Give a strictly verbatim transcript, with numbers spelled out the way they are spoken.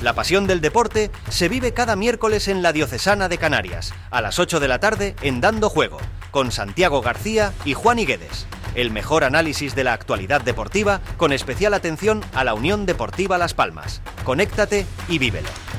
La pasión del deporte se vive cada miércoles en la Diocesana de Canarias, a las ocho de la tarde en Dando Juego, con Santiago García y Juan Higuedes. El mejor análisis de la actualidad deportiva, con especial atención a la Unión Deportiva Las Palmas. Conéctate y vívelo.